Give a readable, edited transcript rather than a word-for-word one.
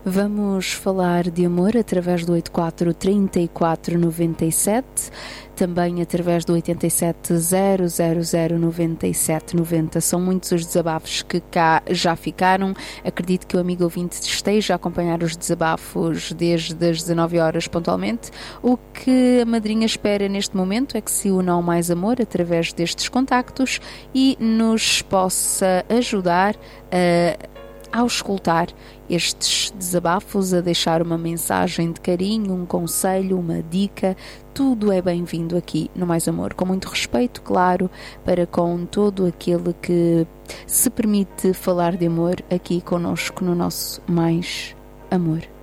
Vamos falar de amor através do 84 34 97, também através do 87 000 97 90. São muitos os desabafos que cá já ficaram. Acredito que o amigo ouvinte esteja a acompanhar os desabafos desde as 19 horas pontualmente. O que a madrinha espera neste momento é que se una ao Mais Amor através destes contactos e nos possa ajudar ao escutar estes desabafos, a deixar uma mensagem de carinho, um conselho, uma dica. Tudo é bem-vindo aqui no Mais Amor, com muito respeito, claro, para com todo aquele que se permite falar de amor aqui connosco no nosso Mais Amor.